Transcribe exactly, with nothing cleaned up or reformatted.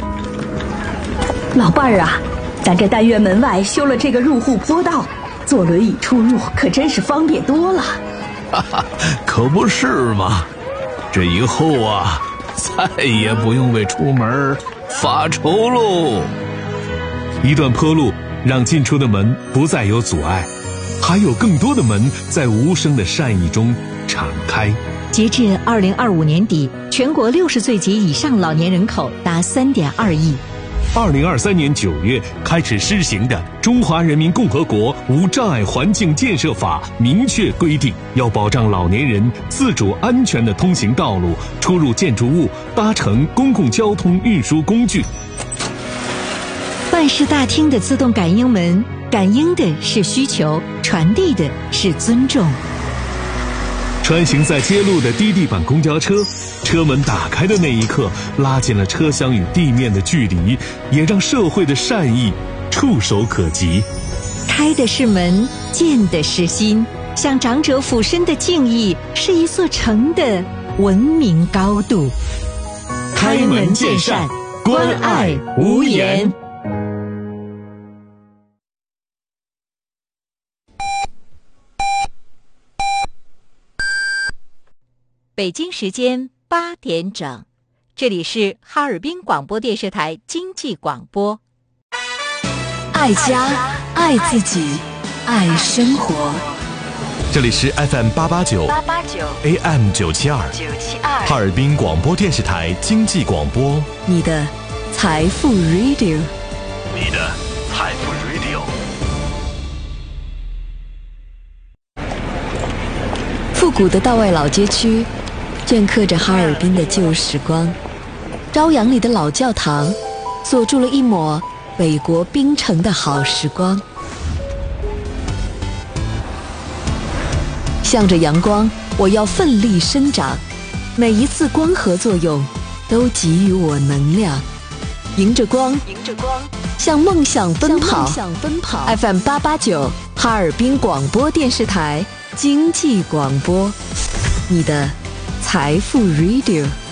老伴儿啊，咱这单元门外修了这个入户坡道，坐轮椅出入可真是方便多了。 哈哈，可不是嘛，这以后啊，再也不用为出门发愁喽。 一段坡路让进出的门不再有阻碍，还有更多的门在无声的善意中敞开。 截至二零二五年底，全国六十岁及以上老年人口达三点二亿。 二零二三年九月开始施行的《中华人民共和国无障碍环境建设法》明确规定，要保障老年人自主安全地通行道路、出入建筑物、搭乘公共交通运输工具。 办事大厅的自动感应门，感应的是需求，传递的是尊重。 穿行在街路的低地板公交车，车门打开的那一刻，拉近了车厢与地面的距离，也让社会的善意触手可及。 开的是门，见的是心，向长者俯身的敬意，是一座城的文明高度。 开门见山，关爱无言。 北京时间八点整，这里是哈尔滨广播电视台经济广播。 爱家，爱自己，爱生活。 这里是 F M 八八九 A M 九七二哈尔滨广播电视台经济广播， 你的财富 Radio， 你的财富 Radio。 复古的道外老街区镌刻着哈尔滨的旧时光，朝阳里的老教堂锁住了一抹北国冰城的好时光。向着阳光，我要奋力生长，每一次光合作用都给予我能量，迎着光，迎着光，向梦想奔跑。F M 八八九哈尔滨广播电视台经济广播，你的财富 Radio。